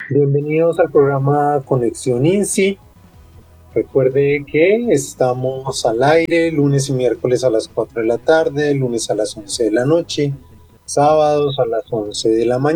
Bienvenidos al programa Conexión INSI. Recuerde que estamos al aire lunes y miércoles a las 4 de la tarde, lunes a las 11 de la noche, sábados a las 11 de la mañana.